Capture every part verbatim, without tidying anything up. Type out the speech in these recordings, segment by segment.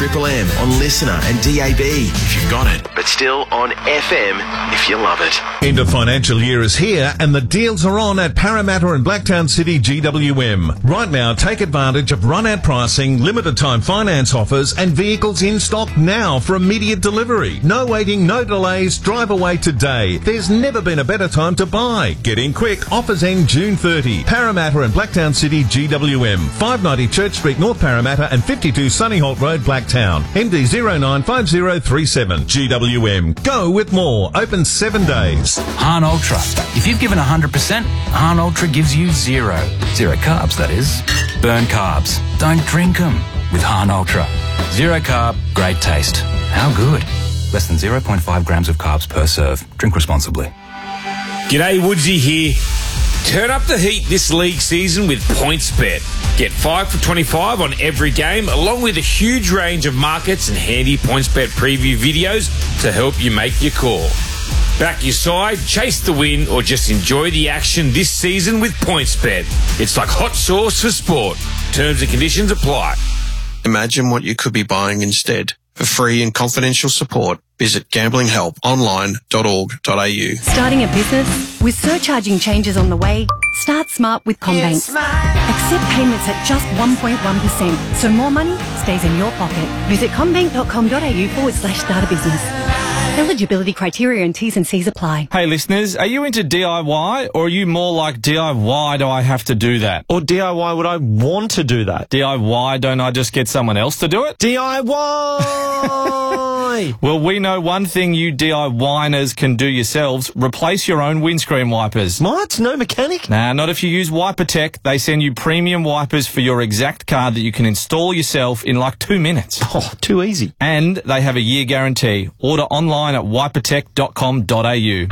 Triple M on Listener and D A B if you've got it, but still on F M if you love it. End of financial year is here and the deals are on at Parramatta and Blacktown City G W M. Right now, take advantage of run-out pricing, limited time finance offers and vehicles in stock now for immediate delivery. No waiting, no delays, drive away today. There's never been a better time to buy. Get in quick. Offers end June thirtieth. Parramatta and Blacktown City G W M. five ninety Church Street, North Parramatta and fifty-two Sunnyholt Road, Blacktown. M D zero nine five zero three seven. G W M. Go with more. Open seven days. Hahn Ultra. If you've given one hundred percent, Hahn Ultra gives you zero. Zero carbs, that is. Burn carbs. Don't drink them with Hahn Ultra. Zero carb, great taste. How good? Less than zero point five grams of carbs per serve. Drink responsibly. G'day, Woodsy here. Turn up the heat this league season with PointsBet. Get five for twenty-five on every game, along with a huge range of markets and handy PointsBet preview videos to help you make your call. Back your side, chase the win, or just enjoy the action this season with PointsBet. It's like hot sauce for sport. Terms and conditions apply. Imagine what you could be buying instead. For free and confidential support, visit gambling help online dot org dot a u. Starting a business? With surcharging changes on the way, start smart with CommBank. Accept payments at just one point one percent, so more money stays in your pocket. Visit commbank dot com dot a u forward slash start a business. Eligibility criteria and T's and C's apply. Hey listeners, are you into D I Y or are you more like D I Y do I have to do that? Or D I Y would I want to do that? D I Y don't I just get someone else to do it? D I Y! Well, we know one thing you D I Y-ners can do yourselves. Replace your own windscreen wipers. What? No mechanic? Nah, not if you use WiperTech. They send you premium wipers for your exact car that you can install yourself in like two minutes. Oh, too easy. And they have a year guarantee. Order online at wipertech dot com dot a u.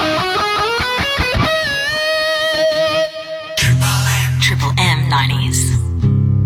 Triple M nineties.